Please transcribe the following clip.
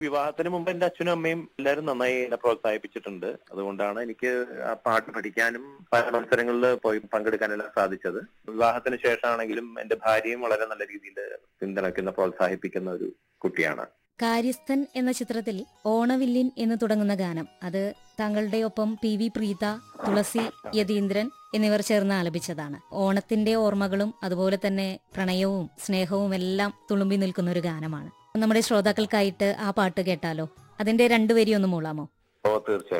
വിവാഹത്തിന് മുമ്പ് എന്റെ അച്ഛനും അമ്മയും എല്ലാവരും നന്നായി എന്നെ പ്രോത്സാഹിപ്പിച്ചിട്ടുണ്ട്. അതുകൊണ്ടാണ് എനിക്ക് ആ പാട്ട് പഠിക്കാനും പല മത്സരങ്ങളിൽ പോയി പങ്കെടുക്കാനെല്ലാം സാധിച്ചത്. വിവാഹത്തിന് ശേഷമാണെങ്കിലും എന്റെ ഭാര്യയും വളരെ നല്ല രീതിയിൽ പിന്തുണയ്ക്കുന്ന, പ്രോത്സാഹിപ്പിക്കുന്ന ഒരു കുട്ടിയാണ്. കാര്യസ്ഥൻ എന്ന ചിത്രത്തിൽ ഓണവില്ലിൻ എന്ന് തുടങ്ങുന്ന ഗാനം, അത് താങ്കളുടെ ഒപ്പം PV പ്രീത, തുളസി യതീന്ദ്രൻ എന്നിവർ ചേർന്ന് ആലപിച്ചതാണ്. ഓണത്തിന്റെ ഓർമ്മകളും അതുപോലെ തന്നെ പ്രണയവും സ്നേഹവും എല്ലാം തുളുമ്പി നിൽക്കുന്ന ഒരു ഗാനമാണ്. നമ്മുടെ ശ്രോതാക്കൾക്കായിട്ട് ആ പാട്ട് കേട്ടാലോ? അതിന്റെ 2 വരി ഒന്ന് മൂളാമോ? ഓ, തീർച്ചയായും.